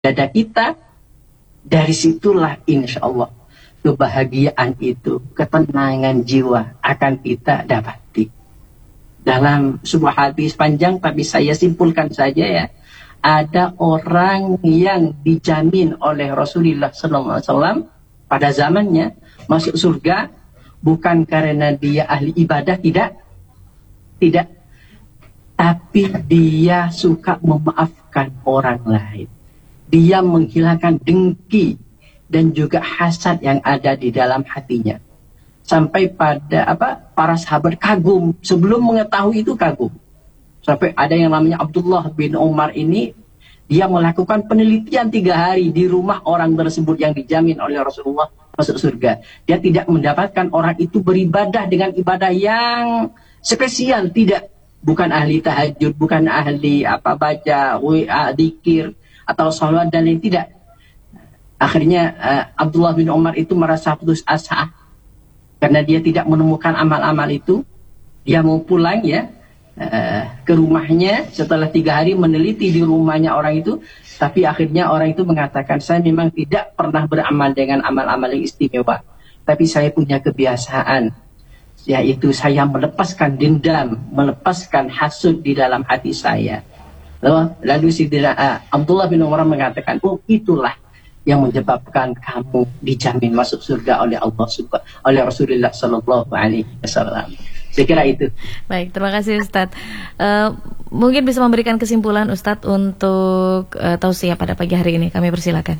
dada kita, dari situlah insya Allah kebahagiaan itu, ketenangan jiwa akan kita dapati. Dalam sebuah hadis panjang, tapi saya simpulkan saja ya. Ada orang yang dijamin oleh Rasulullah SAW pada zamannya masuk surga bukan karena dia ahli ibadah, tidak, tapi dia suka memaafkan orang lain. Dia menghilangkan dengki dan juga hasad yang ada di dalam hatinya. Sampai pada para sahabat kagum, sebelum mengetahui itu kagum. Sampai ada yang namanya Abdullah bin Umar ini, dia melakukan penelitian 3 hari di rumah orang tersebut yang dijamin oleh Rasulullah masuk surga. Dia tidak mendapatkan orang itu beribadah dengan ibadah yang spesial, tidak. Bukan ahli tahajud, bukan ahli baca, dzikir atau salawat dan lain, tidak. Akhirnya Abdullah bin Umar itu merasa putus asa karena dia tidak menemukan amal-amal itu. Dia mau pulang ya, ke rumahnya setelah 3 hari meneliti di rumahnya orang itu, tapi akhirnya orang itu mengatakan, saya memang tidak pernah beramal dengan amal-amal yang istimewa, tapi saya punya kebiasaan, yaitu saya melepaskan dendam, melepaskan hasud di dalam hati saya. Lalu Abdullah bin Umar mengatakan, oh itulah yang menyebabkan kamu dijamin masuk surga oleh Allah, oleh Rasulullah Sallallahu Alaihi Wasallam. Saya kira itu. Baik, terima kasih Ustadz. Mungkin bisa memberikan kesimpulan Ustadz untuk tausiah pada pagi hari ini. Kami persilakan.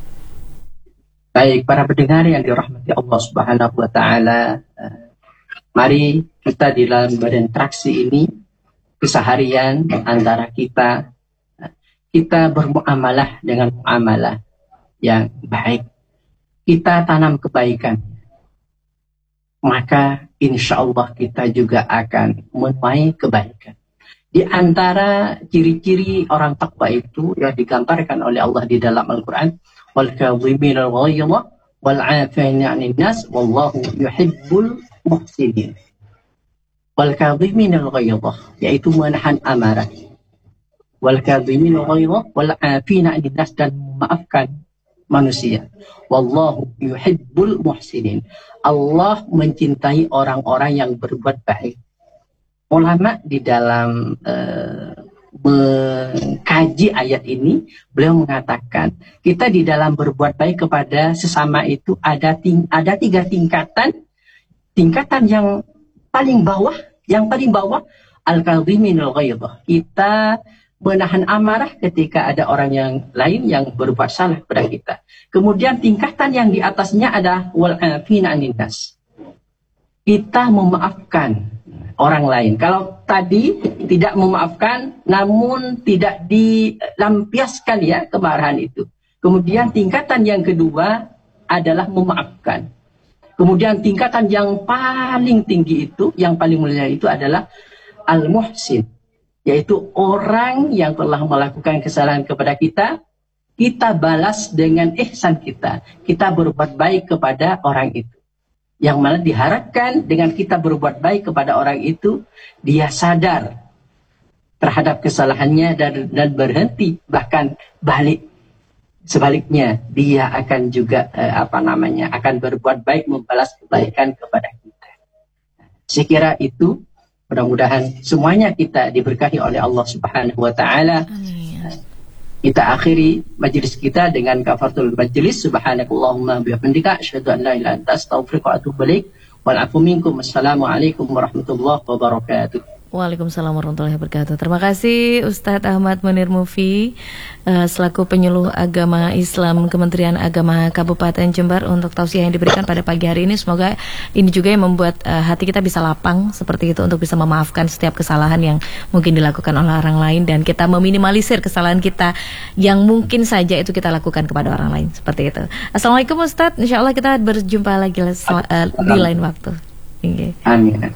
Baik, para pendengar yang dirahmati Allah Subhanahu Wa Taala, mari kita di dalam berinteraksi ini keseharian antara kita bermuamalah dengan muamalah yang baik. Kita tanam kebaikan, maka insya Allah kita juga akan menuai kebaikan. Di antara ciri-ciri orang takwa itu yang digambarkan oleh Allah di dalam Al-Quran, wal kadhiminal ghaidha wal 'afina 'anil nas wallahu yuhibbul muhsinin. Wal kadhiminal ghaidha, yaitu menahan amarah. Wal kadhiminal ghaidha wal 'afina 'anil nas, dan memaafkan manusia. Wallahu yuhibbul muhsinin. Allah mencintai orang-orang yang berbuat baik. Ulama di dalam mengkaji ayat ini, beliau mengatakan kita di dalam berbuat baik kepada sesama itu ada 3 tingkatan. Tingkatan yang paling bawah al-kadhiminul ghaidha. Kita menahan amarah ketika ada orang yang lain yang berbuat salah kepada kita. Kemudian tingkatan yang di atasnya ada wal 'afina 'anil nas. Kita memaafkan orang lain. Kalau tadi tidak memaafkan, namun tidak dilampiaskan ya kemarahan itu. Kemudian tingkatan yang kedua adalah memaafkan. Kemudian tingkatan yang paling tinggi itu, yang paling mulia itu adalah al-muhsin, yaitu orang yang telah melakukan kesalahan kepada kita, kita balas dengan ihsan kita. Kita berbuat baik kepada orang itu. Yang mana diharapkan dengan kita berbuat baik kepada orang itu, dia sadar terhadap kesalahannya dan berhenti, bahkan balik. Sebaliknya, dia akan juga akan berbuat baik, membalas kebaikan kepada kita. Saya kira itu. Mudah-mudahan semuanya kita diberkahi oleh Allah Subhanahu Wa Taala. Kita akhiri majelis kita dengan kafaratul majelis. Subhanakallahumma bihamdika asyhadu an la ilaha illa anta astaghfiruka wa atubu ilaik. Wal 'afwu minkum. Assalamualaikum warahmatullahi wabarakatuh. Waalaikumsalam warahmatullahi wabarakatuh. Terima kasih Ustadz Ahmad Munir Mufi selaku penyuluh agama Islam Kementerian Agama Kabupaten Jember untuk tausiah yang diberikan pada pagi hari ini. Semoga ini juga yang membuat hati kita bisa lapang seperti itu untuk bisa memaafkan setiap kesalahan yang mungkin dilakukan oleh orang lain, dan kita meminimalisir kesalahan kita yang mungkin saja itu kita lakukan kepada orang lain, seperti itu. Assalamualaikum Ustadz, insya Allah kita berjumpa lagi di lain waktu. Amin.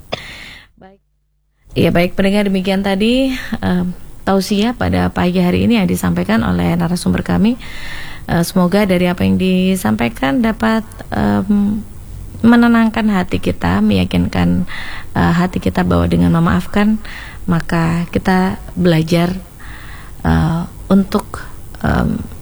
Ya baik pendengar, demikian tadi tausiah pada pagi hari ini yang disampaikan oleh narasumber kami. Semoga dari apa yang disampaikan dapat menenangkan hati kita, meyakinkan hati kita bahwa dengan memaafkan maka kita belajar untuk